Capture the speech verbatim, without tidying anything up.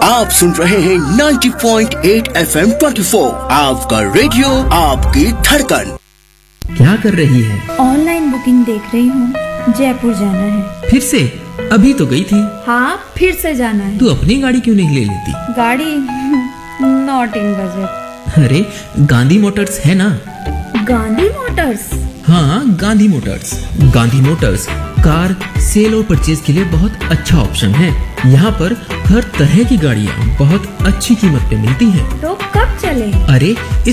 आप सुन रहे हैं नब्बे पॉइंट आठ एफ एम चौबीस, आपका रेडियो, आपकी धड़कन। क्या कर रही है? ऑनलाइन बुकिंग देख रही हूँ, जयपुर जाना है। फिर से? अभी तो गई थी। हाँ, फिर से जाना है। तू अपनी गाड़ी क्यों नहीं ले लेती? गाड़ी नॉट इन बजट। अरे गांधी मोटर्स है ना। गांधी मोटर्स? हाँ, Gandhi Motors. Gandhi Motors car cell और परचेज के लिए बहुत अच्छा ऑप्शन है। यहाँ पर हर तरह की गाड़ियाँ बहुत अच्छी कीमत पे मिलती हैं। तो कब चले? अरे इस